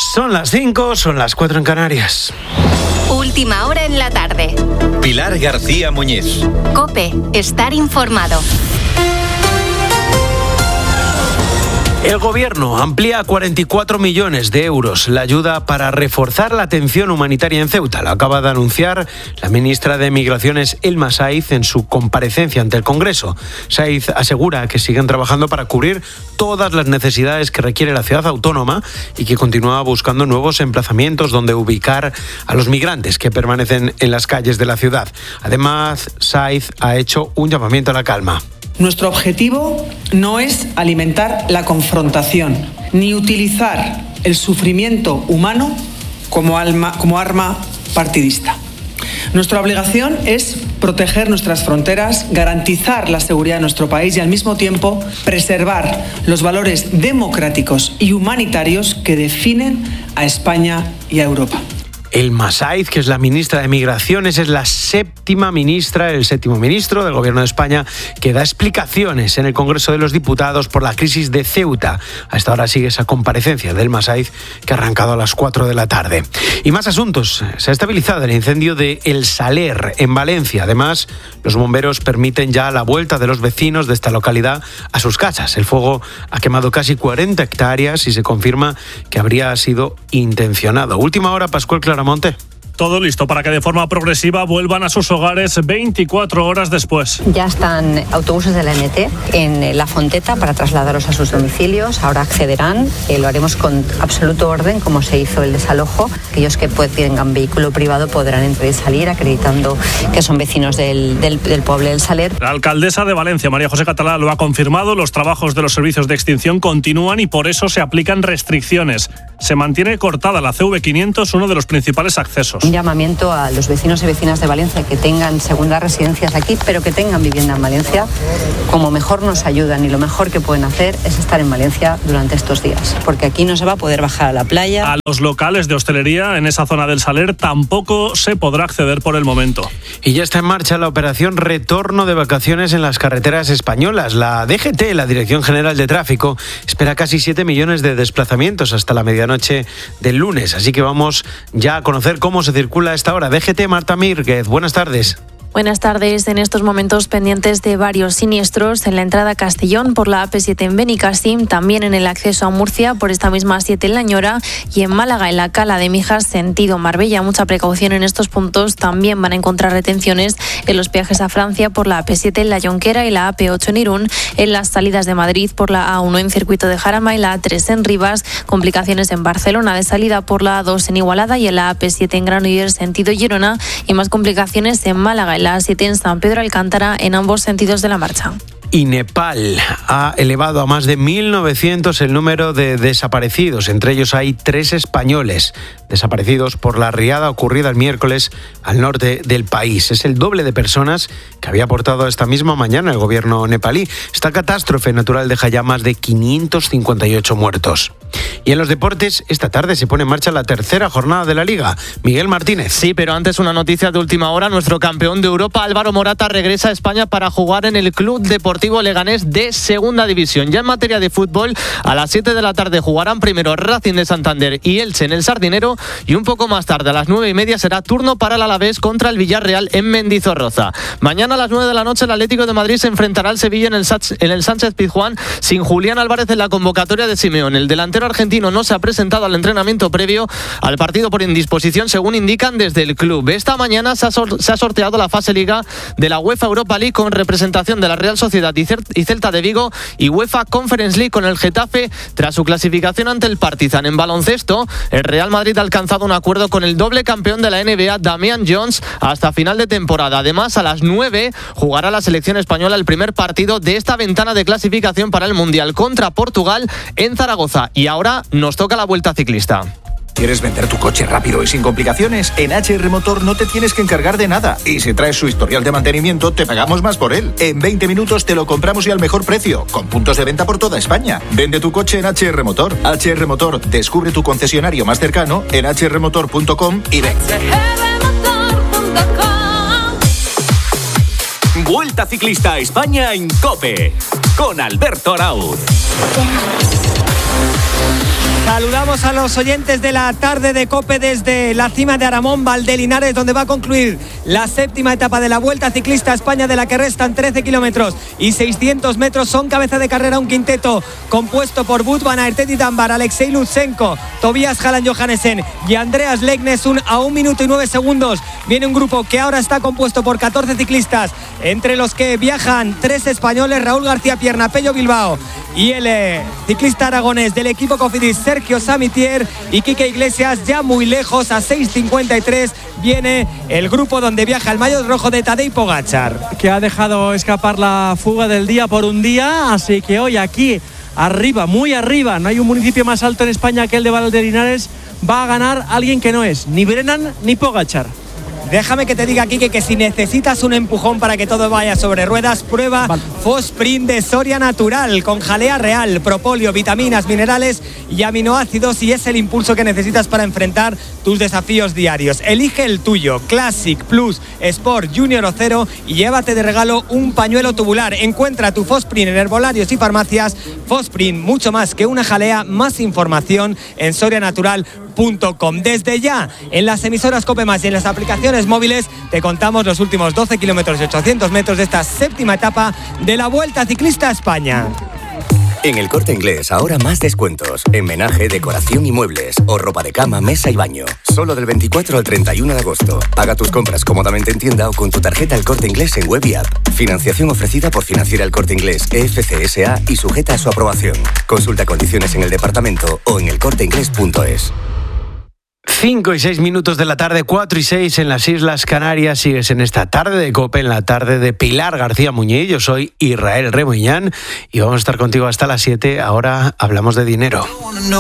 Son las 5, son las 4 en Canarias. Última hora en la tarde. Pilar García Muñiz. COPE, estar informado. El Gobierno amplía a 44 millones de euros la ayuda para reforzar la atención humanitaria en Ceuta. Lo acaba de anunciar la ministra de Migraciones, Elma Saiz, en su comparecencia ante el Congreso. Saiz asegura que siguen trabajando para cubrir todas las necesidades que requiere la ciudad autónoma y que continúa buscando nuevos emplazamientos donde ubicar a los migrantes que permanecen en las calles de la ciudad. Además, Saiz ha hecho un llamamiento a la calma. Nuestro objetivo no es alimentar la confrontación, ni utilizar el sufrimiento humano como arma partidista. Nuestra obligación es proteger nuestras fronteras, garantizar la seguridad de nuestro país y al mismo tiempo preservar los valores democráticos y humanitarios que definen a España y a Europa. Elma Saiz, que es la ministra de Migraciones, es el séptimo ministro del Gobierno de España que da explicaciones en el Congreso de los Diputados por la crisis de Ceuta. Hasta ahora sigue esa comparecencia de Elma Saiz, que ha arrancado a las 4 de la tarde. Y más asuntos. Se ha estabilizado el incendio de El Saler, en Valencia. Además, los bomberos permiten ya la vuelta de los vecinos de esta localidad a sus casas. El fuego ha quemado casi 40 hectáreas y se confirma que habría sido intencionado. Última hora, Pascual Claramonte. Todo listo para que de forma progresiva vuelvan a sus hogares 24 horas después. Ya están autobuses de la MT en La Fonteta para trasladarlos a sus domicilios. Ahora accederán. Lo haremos con absoluto orden, como se hizo el desalojo. Aquellos que tengan vehículo privado podrán entrar y salir, acreditando que son vecinos del pueblo del Saler. La alcaldesa de Valencia, María José Catalá, lo ha confirmado. Los trabajos de los servicios de extinción continúan y por eso se aplican restricciones. Se mantiene cortada la CV500, uno de los principales accesos. Un llamamiento a los vecinos y vecinas de Valencia que tengan segundas residencias aquí, pero que tengan vivienda en Valencia. Como mejor nos ayudan y lo mejor que pueden hacer es estar en Valencia durante estos días, porque aquí no se va a poder bajar a la playa. A los locales de hostelería en esa zona del Saler tampoco se podrá acceder por el momento. Y ya está en marcha la operación Retorno de Vacaciones en las carreteras españolas. La DGT, la Dirección General de Tráfico, espera casi 7 millones de desplazamientos hasta la medianoche del lunes. Así que vamos ya a conocer cómo se circula a esta hora. DGT, Marta Mírguez, buenas tardes. Buenas tardes. En estos momentos pendientes de varios siniestros en la entrada a Castellón por la AP7 en Benicàssim, también en el acceso a Murcia por esta misma A7 en La Ñora y en Málaga en la Cala de Mijas sentido Marbella. Mucha precaución en estos puntos. También van a encontrar retenciones en los viajes a Francia por la AP7 en La Jonquera y la AP8 en Irún, en las salidas de Madrid por la A1 en Circuito de Jarama y la A3 en Rivas, complicaciones en Barcelona de salida por la A2 en Igualada y en la AP7 en Granollers sentido Girona y más complicaciones en Málaga la A7 en San Pedro Alcántara en ambos sentidos de la marcha. Y Nepal ha elevado a más de 1.900 el número de desaparecidos. Entre ellos hay 3 españoles desaparecidos por la riada ocurrida el miércoles al norte del país. Es el doble de personas que había aportado esta misma mañana el gobierno nepalí. Esta catástrofe natural deja ya más de 558 muertos. Y en los deportes, esta tarde se pone en marcha la tercera jornada de la Liga. Miguel Martínez. Sí, pero antes una noticia de última hora. Nuestro campeón de Europa, Álvaro Morata, regresa a España para jugar en el Club Deportivo Leganés de Segunda División. Ya en materia de fútbol, a las 7 de la tarde jugarán primero Racing de Santander y Elche en el Sardinero y un poco más tarde, a las 9:30, será turno para el Alavés contra el Villarreal en Mendizorroza. Mañana a las 9 de la noche el Atlético de Madrid se enfrentará al Sevilla en el Sánchez-Pizjuán sin Julián Álvarez en la convocatoria de Simeone. El delantero argentino no se ha presentado al entrenamiento previo al partido por indisposición, según indican desde el club. Esta mañana se ha sorteado la fase Liga de la UEFA Europa League con representación de la Real Sociedad y Celta de Vigo y UEFA Conference League con el Getafe tras su clasificación ante el Partizan. En baloncesto, el Real Madrid ha alcanzado un acuerdo con el doble campeón de la NBA, Damian Jones, hasta final de temporada. Además, a las 9 jugará la selección española el primer partido de esta ventana de clasificación para el Mundial contra Portugal en Zaragoza. Y ahora nos toca la Vuelta Ciclista. ¿Quieres vender tu coche rápido y sin complicaciones? En HR Motor no te tienes que encargar de nada. Y si traes su historial de mantenimiento, te pagamos más por él. En 20 minutos te lo compramos y al mejor precio, con puntos de venta por toda España. Vende tu coche en HR Motor. HR Motor, descubre tu concesionario más cercano en hrmotor.com y ven. Vuelta Ciclista a España en COPE, con Alberto Arauz. Saludamos a los oyentes de la tarde de COPE desde la cima de Aramón, Valdelinares, donde va a concluir la séptima etapa de la Vuelta Ciclista a España, de la que restan 13 kilómetros y 600 metros. Son cabeza de carrera un quinteto compuesto por Wout van Aert, Teti Tambar, Alexei Lutsenko, Tobias Hallan Johannesen y Andreas Leknesund a 1 minuto y 9 segundos. Viene un grupo que ahora está compuesto por 14 ciclistas, entre los que viajan 3 españoles, Raúl García Pierna, Pello Bilbao y el ciclista aragonés del equipo Cofidis, Sergio Samitier, y Quique Iglesias. Ya muy lejos, a 6:53, viene el grupo donde viaja el maillot rojo de Tadej Pogačar, que ha dejado escapar la fuga del día por un día, así que hoy aquí arriba, muy arriba, no hay un municipio más alto en España que el de Valdelinares, va a ganar alguien que no es ni Brennan ni Pogačar. Déjame que te diga, Quique, que si necesitas un empujón para que todo vaya sobre ruedas, prueba Fosprint de Soria Natural, con jalea real, propóleo, vitaminas, minerales y aminoácidos, y es el impulso que necesitas para enfrentar tus desafíos diarios. Elige el tuyo, Classic, Plus, Sport, Junior o Cero, y llévate de regalo un pañuelo tubular. Encuentra tu Fosprint en herbolarios y farmacias. Fosprint, mucho más que una jalea. Más información en sorianatural.com. Desde ya, en las emisoras COPE+ y en las aplicaciones móviles, te contamos los últimos 12 kilómetros y 800 metros de esta séptima etapa de la Vuelta Ciclista a España. En El Corte Inglés, ahora más descuentos. En menaje, decoración y muebles. O ropa de cama, mesa y baño. Solo del 24 al 31 de agosto. Paga tus compras cómodamente en tienda o con tu tarjeta El Corte Inglés en web y app. Financiación ofrecida por Financiera El Corte Inglés, EFC SA, y sujeta a su aprobación. Consulta condiciones en el departamento o en elcorteinglés.es. 5 y 6 minutos de la tarde, 4 y 6 en las Islas Canarias. Sigues en esta tarde de COPE, en la tarde de Pilar García Muñiz. Yo soy Israel Remoñán y vamos a estar contigo hasta las 7. Ahora hablamos de dinero.